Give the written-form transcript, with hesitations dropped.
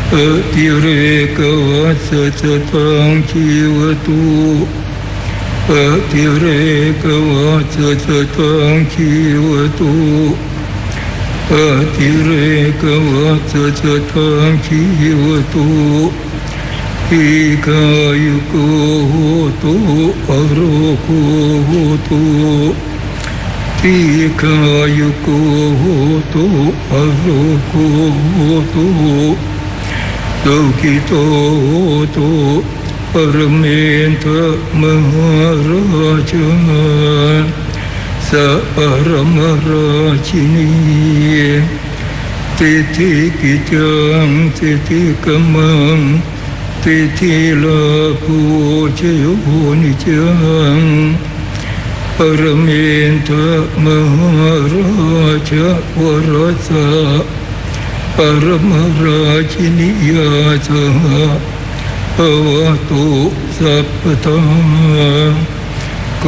ติเรกวัสสะทังชีวตุติเรกวัสสะทังชีวตุติเรกวัสสะทังชีวตุอิกายุโกโหตุอโรโกโหตุอิกายุโกโหตุอโรโกโหตุสุขิโตโหตุปรเมนทมหาราชสัพพรมราชินีติทิกิจังติทิกัมมังติทิลาภูชโยนิจังปรเมนทมหาราชวรสะปรมราชินียาสหภวตุสัพพทา